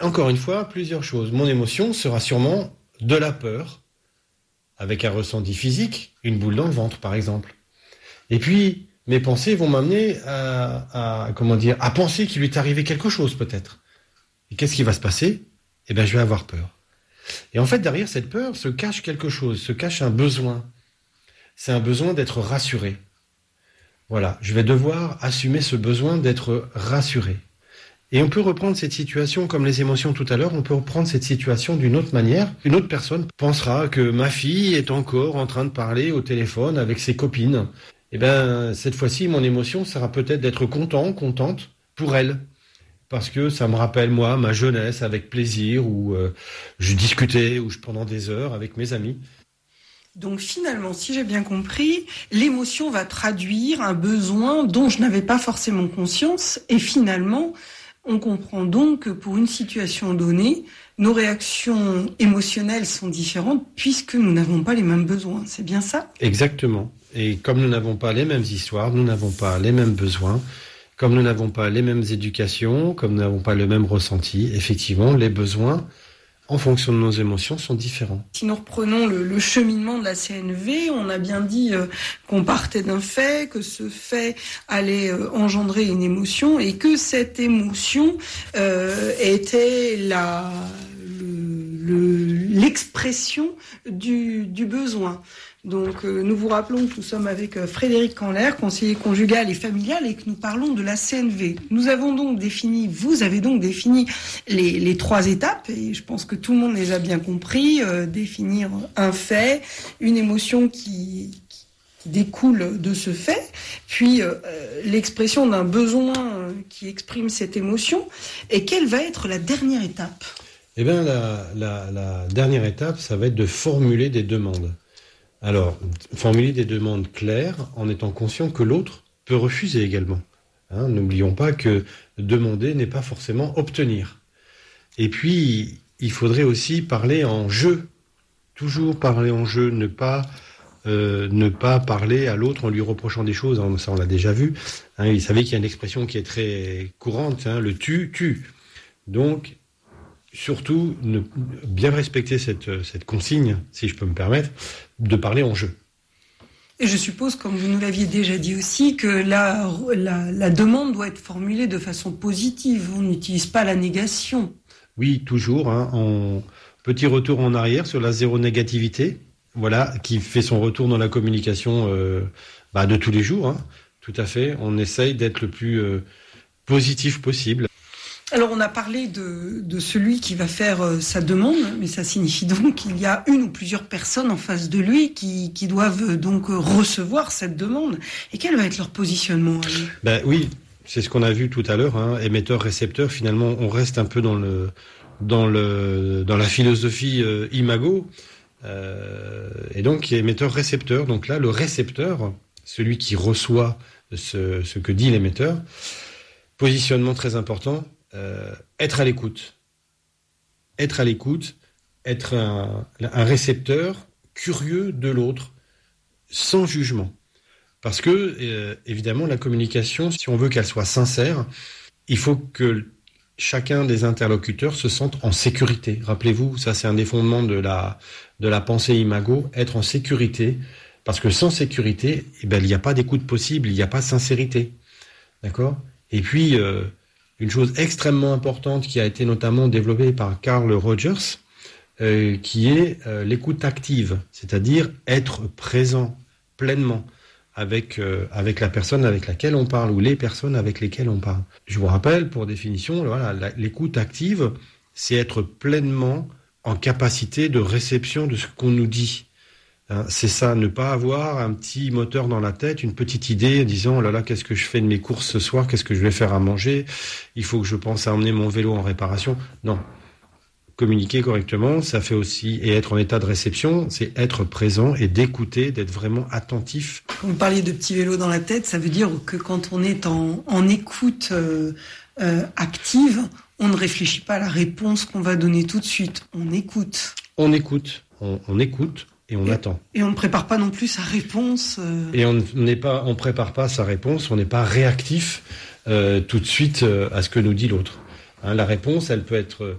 encore une fois, plusieurs choses. Mon émotion sera sûrement de la peur, avec un ressenti physique, une boule dans le ventre par exemple. Et puis, mes pensées vont m'amener à penser qu'il lui est arrivé quelque chose peut-être. Et qu'est-ce qui va se passer ? Je vais avoir peur. Et en fait, derrière cette peur se cache quelque chose, se cache un besoin. C'est un besoin d'être rassuré. Voilà, je vais devoir assumer ce besoin d'être rassuré. Et on peut reprendre cette situation comme les émotions tout à l'heure, on peut reprendre cette situation d'une autre manière. Une autre personne pensera que ma fille est encore en train de parler au téléphone avec ses copines. Cette fois-ci, mon émotion sera peut-être d'être contente pour elle. Parce que ça me rappelle, moi, ma jeunesse avec plaisir, où je discutais pendant des heures avec mes amis. Donc finalement, si j'ai bien compris, l'émotion va traduire un besoin dont je n'avais pas forcément conscience. Et finalement, on comprend donc que pour une situation donnée, nos réactions émotionnelles sont différentes puisque nous n'avons pas les mêmes besoins. C'est bien ça ? Exactement. Et comme nous n'avons pas les mêmes histoires, nous n'avons pas les mêmes besoins, comme nous n'avons pas les mêmes éducations, comme nous n'avons pas le même ressenti, effectivement, les besoins, en fonction de nos émotions, sont différents. Si nous reprenons le cheminement de la CNV, on a bien dit qu'on partait d'un fait, que ce fait allait engendrer une émotion et que cette émotion était l'expression du besoin. Donc nous vous rappelons que nous sommes avec Frédéric Canler, conseiller conjugal et familial, et que nous parlons de la CNV. Vous avez donc défini les 3 étapes, et je pense que tout le monde les a bien compris. Définir un fait, une émotion qui découle de ce fait, puis l'expression d'un besoin qui exprime cette émotion. Et quelle va être la dernière étape ? La dernière étape, ça va être de formuler des demandes. Alors, formuler des demandes claires en étant conscient que l'autre peut refuser également. N'oublions pas que demander n'est pas forcément obtenir. Et puis, il faudrait aussi parler en jeu. Toujours parler en jeu, ne pas parler à l'autre en lui reprochant des choses. Ça, on l'a déjà vu. Vous savez qu'il y a une expression qui est très courante, le tu. Donc, surtout, bien respecter cette consigne, si je peux me permettre, de parler en jeu. Et je suppose, comme vous nous l'aviez déjà dit aussi, que la demande doit être formulée de façon positive. On n'utilise pas la négation. Oui, toujours. Petit retour en arrière sur la zéro négativité, voilà, qui fait son retour dans la communication de tous les jours. Tout à fait. On essaye d'être le plus positif possible. Alors on a parlé de celui qui va faire sa demande, mais ça signifie donc qu'il y a une ou plusieurs personnes en face de lui qui doivent donc recevoir cette demande. Et quel va être leur positionnement ? Oui, c'est ce qu'on a vu tout à l'heure, émetteur-récepteur. Finalement, on reste un peu dans la philosophie imago, et donc émetteur-récepteur. Donc là, le récepteur, celui qui reçoit ce que dit l'émetteur, positionnement très important. Être à l'écoute, être un récepteur curieux de l'autre, sans jugement. Parce que, évidemment, la communication, si on veut qu'elle soit sincère, il faut que chacun des interlocuteurs se sente en sécurité. Rappelez-vous, ça c'est un des fondements de la pensée imago, être en sécurité, parce que sans sécurité, il n'y a pas d'écoute possible, il n'y a pas sincérité. D'accord ? Et puis, une chose extrêmement importante qui a été notamment développée par Carl Rogers, qui est l'écoute active, c'est-à-dire être présent pleinement avec la personne avec laquelle on parle ou les personnes avec lesquelles on parle. Je vous rappelle, pour définition, l'écoute active, c'est être pleinement en capacité de réception de ce qu'on nous dit. C'est ça, ne pas avoir un petit moteur dans la tête, une petite idée, disant oh là là, qu'est-ce que je fais de mes courses ce soir, qu'est-ce que je vais faire à manger, il faut que je pense à emmener mon vélo en réparation. Non. Communiquer correctement, ça fait aussi, et être en état de réception, c'est être présent et d'écouter, d'être vraiment attentif. Quand vous parliez de petit vélo dans la tête, ça veut dire que quand on est en écoute active, on ne réfléchit pas à la réponse qu'on va donner tout de suite. On écoute. On écoute. Et on attend. Et on ne prépare pas non plus sa réponse. Et on prépare pas sa réponse, on n'est pas réactif tout de suite à ce que nous dit l'autre. La réponse, elle peut être